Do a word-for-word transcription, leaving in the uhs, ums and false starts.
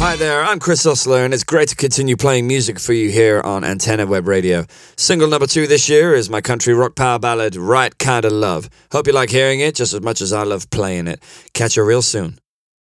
Hi there, I'm Chris Hustler, and it's great to continue playing music for you here on Antenna Web Radio. Single number two this year is my country rock power ballad, Right Kinda Love. Hope you like hearing it just as much as I love playing it. Catch you real soon.